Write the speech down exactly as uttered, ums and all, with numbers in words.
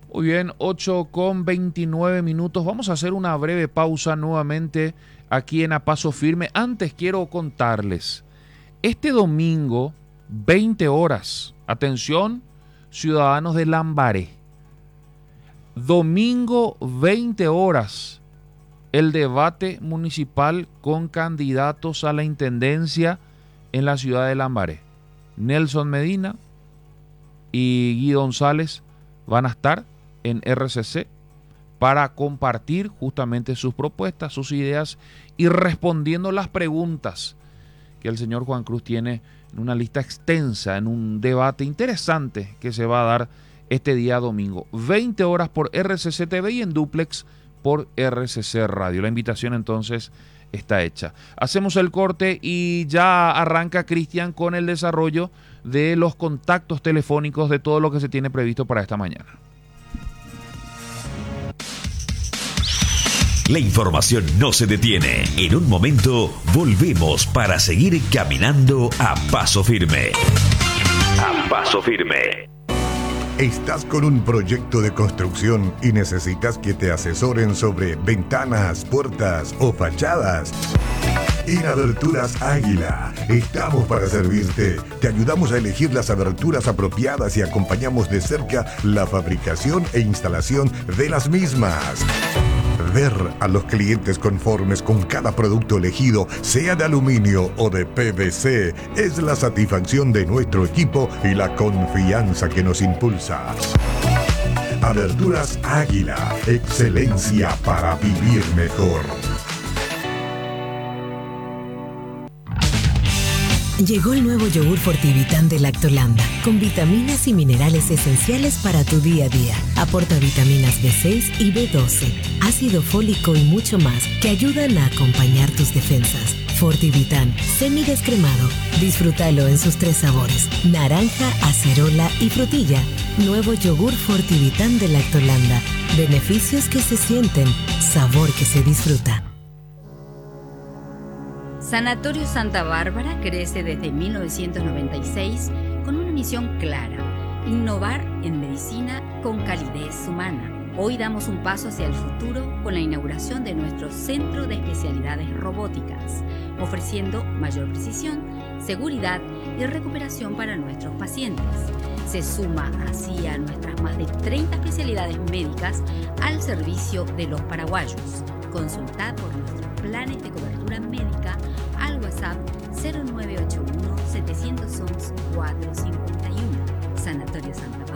Muy bien, ocho con veintinueve minutos. Vamos a hacer una breve pausa nuevamente aquí en A Paso Firme. Antes quiero contarles, este domingo, veinte horas, atención, ciudadanos de Lambaré, domingo, veinte horas, el debate municipal con candidatos a la intendencia en la ciudad de Lambaré. Nelson Medina y Guido González van a estar en R C C para compartir justamente sus propuestas, sus ideas y respondiendo las preguntas que el señor Juan Cruz tiene en una lista extensa, en un debate interesante que se va a dar este día domingo. veinte horas por R C C T V y en dúplex por R C C Radio. La invitación entonces está hecha. Hacemos el corte y ya arranca Cristian con el desarrollo de los contactos telefónicos de todo lo que se tiene previsto para esta mañana. La información no se detiene. En un momento volvemos para seguir caminando a paso firme. A paso firme. ¿Estás con un proyecto de construcción y necesitas que te asesoren sobre ventanas, puertas o fachadas? En Aberturas Águila estamos para servirte. Te ayudamos a elegir las aberturas apropiadas y acompañamos de cerca la fabricación e instalación de las mismas. Ver a los clientes conformes con cada producto elegido, sea de aluminio o de P V C, es la satisfacción de nuestro equipo y la confianza que nos impulsa. Aberturas Águila, excelencia para vivir mejor. Llegó el nuevo yogur Fortivitán de Lactolanda, con vitaminas y minerales esenciales para tu día a día. Aporta vitaminas B seis y B doce, ácido fólico y mucho más que ayudan a acompañar tus defensas. Fortivitán, semidescremado. Disfrútalo en sus tres sabores: naranja, acerola y frutilla. Nuevo yogur Fortivitán de Lactolanda. Beneficios que se sienten, sabor que se disfruta. Sanatorio Santa Bárbara crece desde mil novecientos noventa y seis con una misión clara: innovar en medicina con calidez humana. Hoy damos un paso hacia el futuro con la inauguración de nuestro Centro de Especialidades Robóticas, ofreciendo mayor precisión, seguridad y recuperación para nuestros pacientes. Se suma así a nuestras más de treinta especialidades médicas al servicio de los paraguayos. Consultad por nuestros planes de cobertura médica al WhatsApp cero nueve ocho uno, siete uno uno, cuatro cinco uno. Sanatorio Santa